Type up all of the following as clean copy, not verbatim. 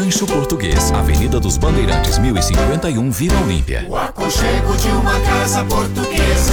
Rancho Português, Avenida dos Bandeirantes, 1051, Vila Olímpia. O aconchego de uma casa portuguesa.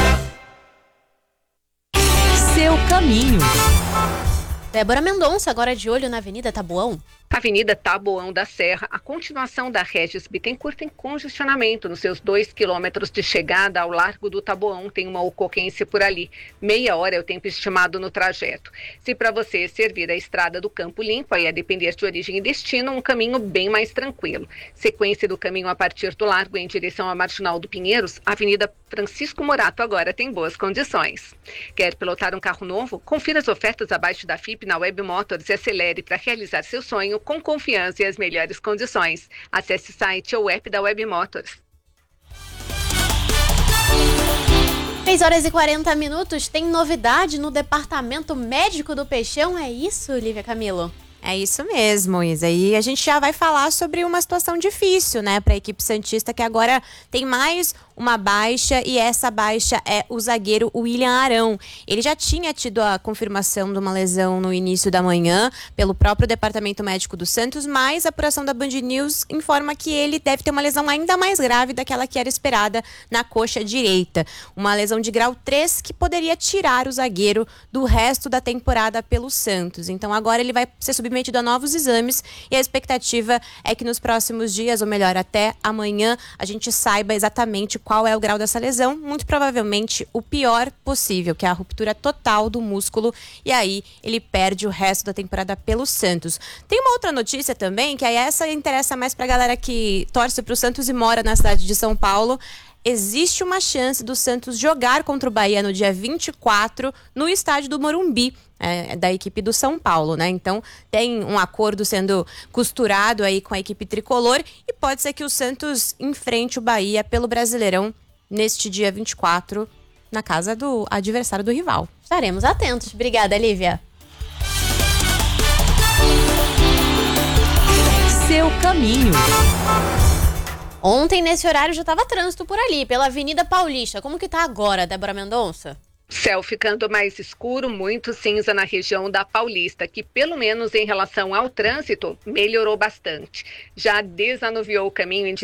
Seu caminho. Débora Mendonça, agora de olho na Avenida Taboão. Avenida Taboão da Serra, a continuação da Regis Bittencourt tem congestionamento nos seus 2 quilômetros de chegada ao Largo do Taboão. Tem uma ocorrência por ali. Meia hora é o tempo estimado no trajeto. Se para você servir a estrada do Campo Limpo, aí a depender de origem e destino, um caminho bem mais tranquilo. Sequência do caminho a partir do Largo em direção à Marginal do Pinheiros, a Avenida Francisco Morato agora tem boas condições. Quer pilotar um carro novo? Confira as ofertas abaixo da FIP na Web Motors e acelere para realizar seu sonho com confiança e as melhores condições. Acesse o site ou app da Web Motors. 6h40, tem novidade no Departamento Médico do Peixão, é isso, Lívia Camilo? É isso mesmo, Isa. E a gente já vai falar sobre uma situação difícil, né, para a equipe santista, que agora tem mais uma baixa, e essa baixa é o zagueiro William Arão. Ele já tinha tido a confirmação de uma lesão no início da manhã pelo próprio Departamento Médico do Santos, mas a apuração da Band News informa que ele deve ter uma lesão ainda mais grave daquela que era esperada na coxa direita. Uma lesão de grau 3 que poderia tirar o zagueiro do resto da temporada pelo Santos. Então agora ele vai ser submetido a novos exames e a expectativa é que nos próximos dias, ou melhor, até amanhã, a gente saiba exatamente qual é o grau dessa lesão. Muito provavelmente o pior possível, que é a ruptura total do músculo, e aí ele perde o resto da temporada pelo Santos. Tem uma outra notícia também, que aí essa interessa mais pra galera que torce pro Santos e mora na cidade de São Paulo. Existe uma chance do Santos jogar contra o Bahia no dia 24 no estádio do Morumbi, da equipe do São Paulo, né? Então tem um acordo sendo costurado aí com a equipe tricolor e pode ser que o Santos enfrente o Bahia pelo Brasileirão neste dia 24 na casa do adversário do rival. Estaremos atentos. Obrigada, Lívia. Seu caminho. Ontem, nesse horário, já estava trânsito por ali, pela Avenida Paulista. Como que tá agora, Débora Mendonça? Céu ficando mais escuro, muito cinza na região da Paulista, que pelo menos em relação ao trânsito, melhorou bastante. Já desanuviou o caminho em